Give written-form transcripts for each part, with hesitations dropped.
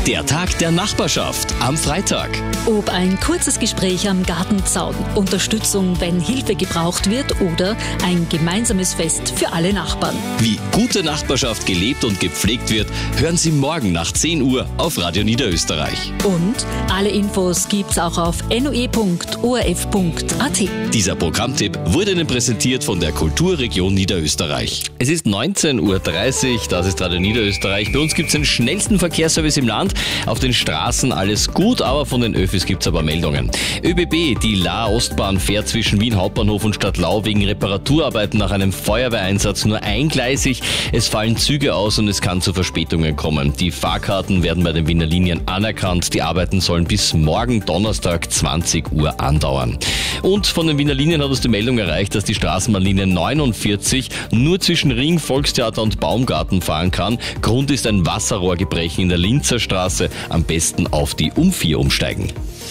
Der Tag der Nachbarschaft am Freitag. Ob ein kurzes Gespräch am Gartenzaun, Unterstützung, wenn Hilfe gebraucht wird oder ein gemeinsames Fest für alle Nachbarn. Wie gute Nachbarschaft gelebt und gepflegt wird, hören Sie morgen nach 10 Uhr auf Radio Niederösterreich. Und alle Infos gibt's auch auf noe.orf.at. Dieser Programmtipp wurde Ihnen präsentiert von der Kulturregion Niederösterreich. Es ist 19.30 Uhr, das ist Radio Niederösterreich. Bei uns gibt es den schnellsten Verkehrsservice im Land. Auf den Straßen alles gut, aber von den Öffis gibt es aber Meldungen. ÖBB, die Lahr-Ostbahn fährt zwischen Wien Hauptbahnhof und Stadtlau wegen Reparaturarbeiten nach einem Feuerwehreinsatz nur eingleisig. Es fallen Züge aus und es kann zu Verspätungen kommen. Die Fahrkarten werden bei den Wiener Linien anerkannt. Die Arbeiten sollen bis morgen Donnerstag 20 Uhr andauern. Und von den Wiener Linien hat uns die Meldung erreicht, dass die Straßenbahnlinie 49 nur zwischen Ring, Volkstheater und Baumgarten fahren kann. Grund ist ein Wasserrohrgebrechen in der Linzer Straße. Am besten auf die U4 umsteigen.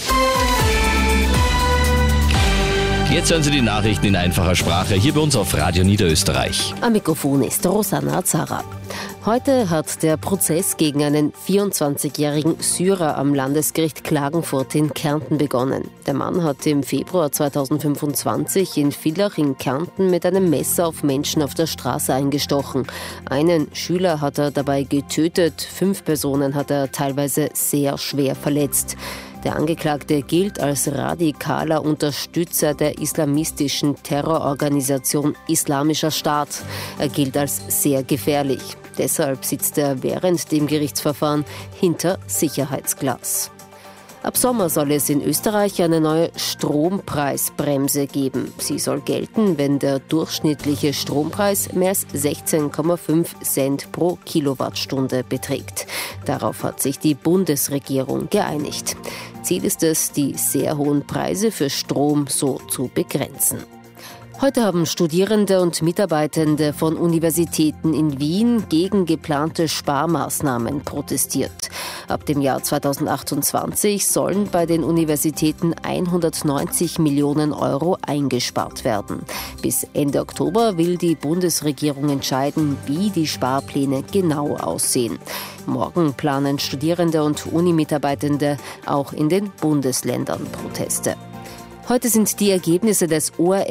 Jetzt hören Sie die Nachrichten in einfacher Sprache hier bei uns auf Radio Niederösterreich. Am Mikrofon ist Rosanna Zara. Heute hat der Prozess gegen einen 24-jährigen Syrer am Landesgericht Klagenfurt in Kärnten begonnen. Der Mann hat im Februar 2025 in Villach in Kärnten mit einem Messer auf Menschen auf der Straße eingestochen. Einen Schüler hat er dabei getötet, 5 Personen hat er teilweise sehr schwer verletzt. Der Angeklagte gilt als radikaler Unterstützer der islamistischen Terrororganisation Islamischer Staat. Er gilt als sehr gefährlich. Deshalb sitzt er während dem Gerichtsverfahren hinter Sicherheitsglas. Ab Sommer soll es in Österreich eine neue Strompreisbremse geben. Sie soll gelten, wenn der durchschnittliche Strompreis mehr als 16,5 Cent pro Kilowattstunde beträgt. Darauf hat sich die Bundesregierung geeinigt. Ziel ist es, die sehr hohen Preise für Strom so zu begrenzen. Heute haben Studierende und Mitarbeitende von Universitäten in Wien gegen geplante Sparmaßnahmen protestiert. Ab dem Jahr 2028 sollen bei den Universitäten 190 Millionen Euro eingespart werden. Bis Ende Oktober will die Bundesregierung entscheiden, wie die Sparpläne genau aussehen. Morgen planen Studierende und Unimitarbeitende auch in den Bundesländern Proteste. Heute sind die Ergebnisse des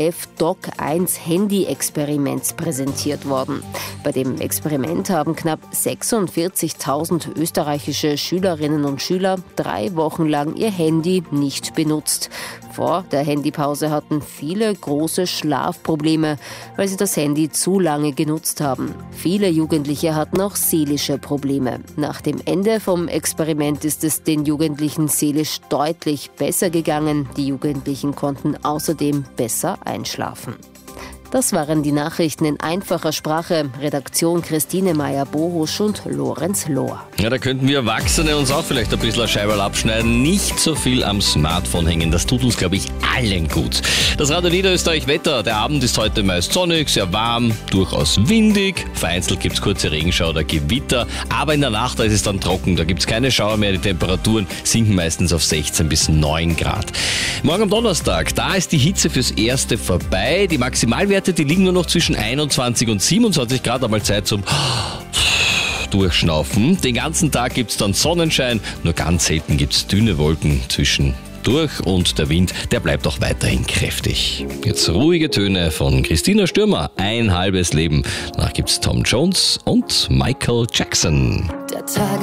ORF-Doc1-Handy-Experiments präsentiert worden. Bei dem Experiment haben knapp 46.000 österreichische Schülerinnen und Schüler 3 Wochen lang ihr Handy nicht benutzt. Vor der Handypause hatten viele große Schlafprobleme, weil sie das Handy zu lange genutzt haben. Viele Jugendliche hatten auch seelische Probleme. Nach dem Ende vom Experiment ist es den Jugendlichen seelisch deutlich besser gegangen. Die Jugendlichen konnten außerdem besser einschlafen. Das waren die Nachrichten in einfacher Sprache. Redaktion Christine Meyer-Bohusch und Lorenz Lohr. Ja, da könnten wir Erwachsene uns auch vielleicht ein bisschen ein Scheiberl abschneiden. Nicht so viel am Smartphone hängen. Das tut uns, glaube ich, allen gut. Das Radio Niederösterreich Wetter. Der Abend ist heute meist sonnig, sehr warm, durchaus windig. Vereinzelt gibt es kurze Regenschauer oder Gewitter. Aber in der Nacht, da ist es dann trocken. Da gibt es keine Schauer mehr. Die Temperaturen sinken meistens auf 16 bis 9 Grad. Morgen am Donnerstag, da ist die Hitze fürs Erste vorbei. Die Maximalwerte, die liegen nur noch zwischen 21 und 27 Grad, einmal Zeit zum Durchschnaufen. Den ganzen Tag gibt es dann Sonnenschein, nur ganz selten gibt es dünne Wolken zwischendurch und der Wind, der bleibt auch weiterhin kräftig. Jetzt ruhige Töne von Christina Stürmer, Ein halbes Leben. Danach gibt es Tom Jones und Michael Jackson. Der Tag